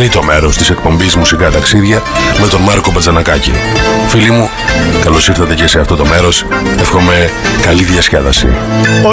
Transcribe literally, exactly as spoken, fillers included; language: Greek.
τρίτο μέρος της εκπομπής Μουσικά Ταξίδια με τον Μάρκο Μπατζανακάκη. Φίλοι μου, καλώς ήρθατε και σε αυτό το μέρος. Εύχομαι καλή διασκέδαση.